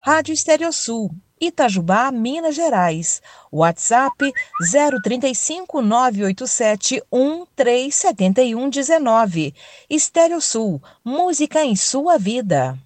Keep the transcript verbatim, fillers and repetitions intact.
Rádio Estéreo Sul, Itajubá, Minas Gerais. WhatsApp zero trinta e cinco, nove oito sete, um três sete um um nove. Estéreo Sul, música em sua vida.